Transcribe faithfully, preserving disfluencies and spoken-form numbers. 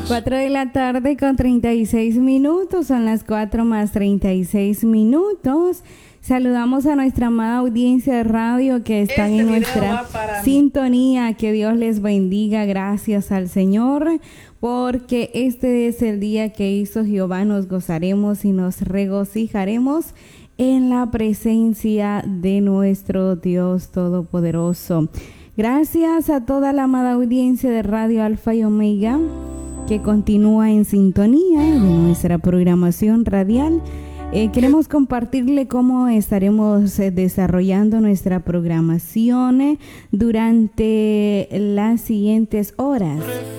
cuatro de la tarde con treinta y seis minutos, son las cuatro más treinta y seis minutos. Saludamos a nuestra amada audiencia de radio que están Este en video nuestra va para mí. sintonía. Que Dios les bendiga, gracias al Señor, porque este es el día que hizo Jehová. Nos gozaremos y nos regocijaremos en la presencia de nuestro Dios Todopoderoso. Gracias a toda la amada audiencia de Radio Alfa y Omega que continúa en sintonía de nuestra programación radial. Eh, queremos compartirle cómo estaremos eh, desarrollando nuestra programación eh, durante las siguientes horas.